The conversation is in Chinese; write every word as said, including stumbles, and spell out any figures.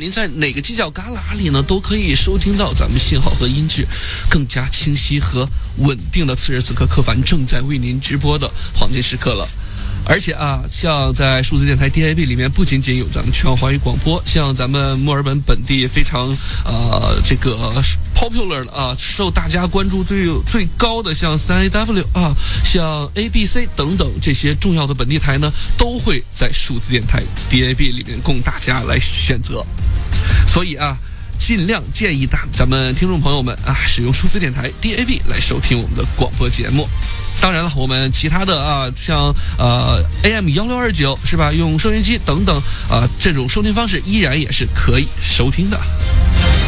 您在哪个犄角旮旯里呢，都可以收听到咱们信号和音质更加清晰和稳定的。此时此刻，柯凡正在为您直播的黄金时刻了。而且啊，像在数字电台 D A B 里面，不仅仅有咱们全华语广播，像咱们墨尔本本地非常呃这个 popular 的啊，受大家关注最最高的，像三 A W 啊，像 A B C 等等这些重要的本地台呢，都会在数字电台 D A B 里面供大家来选择。所以啊，尽量建议大咱们听众朋友们啊，使用数字电台 D A B 来收听我们的广播节目。当然了，我们其他的啊，像呃 A M 一六二九是吧，用收音机等等啊，这种收听方式依然也是可以收听的。